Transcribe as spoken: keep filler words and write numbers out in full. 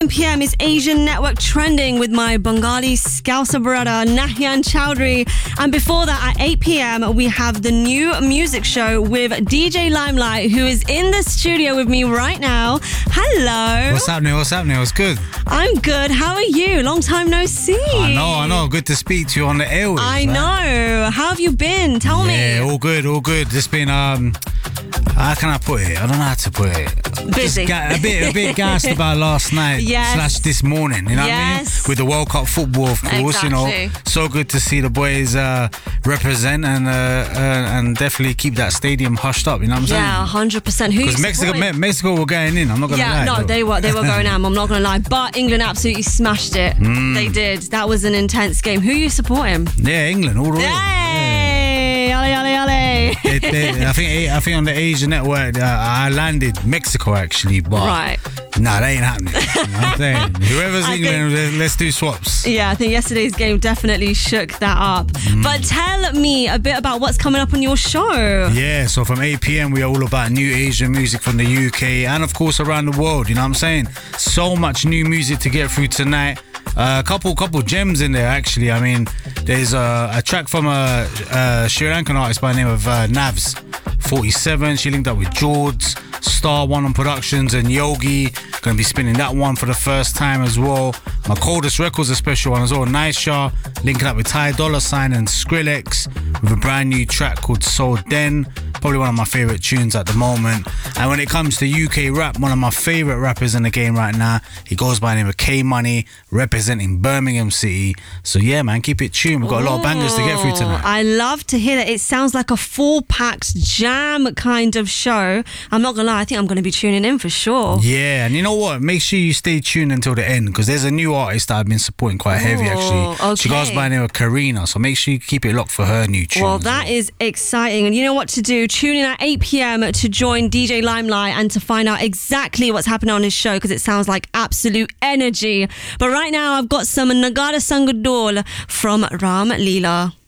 nine p.m. is Asian Network Trending with my Bengali Scouser brother, Nahyan Chowdhury. And before that, at eight p.m, we have the new music show with D J Limelight, who is in the studio with me right now. Hello. What's happening? What's happening? What's good? I'm good. How are you? Long time no see. I know, I know. Good to speak to you on the airwaves. I man. know. How have you been? Tell yeah, me. Yeah, all good, all good. Just been, um, how can I put it? I don't know how to put it. Busy. Just ga- a bit, a bit gassed about last night Yes. slash this morning. You know Yes. what I mean? With the World Cup football, of course. You know, Exactly. so good to see the boys uh, represent and uh, uh, and definitely keep that stadium hushed up. You know what I'm saying? Yeah, one hundred percent. Who you Because Mexico, supporting? Me- Mexico were going in. I'm not gonna Yeah, lie. no, though. they were they were going am. I'm not going to lie. But England absolutely smashed it. Mm. They did. That was an intense game. Who are you supporting? Yeah, England all the way. Yay! Ale, ale, ale. They- they- I think I think on the Asian network uh, I landed Mexico actually, but Right. nah, that ain't happening. You know what I'm saying? Whoever's I England, let's- let's do swaps. Yeah, I think yesterday's game definitely shook that up. Mm. But tell me a bit about what's coming up on your show. Yeah, so from eight p.m. we are all about new Asian music from the U K and of course around the world. You know what I'm saying? So much new music to get through tonight. A uh, couple couple gems in there actually. I mean, there's a, a track from a, a Sri Lankan artist by the name of uh, Navs forty-seven. She linked up with George, Star One on Productions and Yogi. Gonna be spinning that one for the first time as well. My Coldest Records a special one as well. Nisha linking up with Ty Dolla Sign and Skrillex with a brand new track called Soul Den. Probably one of my favourite tunes at the moment. And when it comes to U K rap, one of my favourite rappers in the game right now, he goes by the name of K Money, representing Birmingham City. So yeah, man, keep it tuned. We've got a lot of bangers to get through tonight. I love to hear that. It sounds like a full-packed jam kind of show. I'm not going to lie, I think I'm going to be tuning in for sure. Yeah, and you know what? Make sure you stay tuned until the end because there's a new artist that I've been supporting quite heavy actually. Oh, She goes okay. by the name of Karina, so make sure you keep it locked for her new tune. Well, as that is exciting. And you know what to do. Tune in at eight p.m. to join D J Limelight and to find out exactly what's happening on his show because it sounds like absolute energy. But right now, I've got some Nagara Sangadol from Ram Leela.